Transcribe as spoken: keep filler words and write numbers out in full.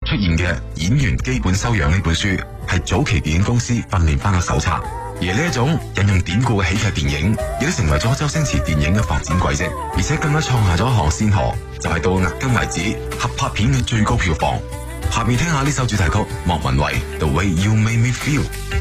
出現嘅演員基本修養呢本書，係早期電影公司訓練班嘅手冊。而呢一種引用典故嘅喜劇電影，亦都成為咗周星馳電影嘅發展軌跡，而且更加創下咗一項先河，就係、是、到迄今為止合拍片嘅最高票房。下面聽下呢首主題曲，莫文蔚《The Way You Made Me Feel》。